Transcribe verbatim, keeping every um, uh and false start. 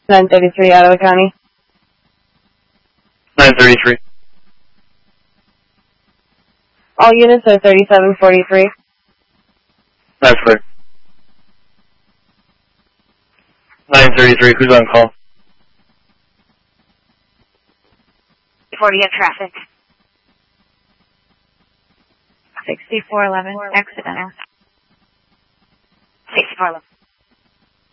nine thirty-three out of the county. nine thirty-three. All units are thirty-seven forty-three. That's clear. nine thirty-three, who's on call? forty at traffic. sixty-four eleven, accidental. sixty-four eleven.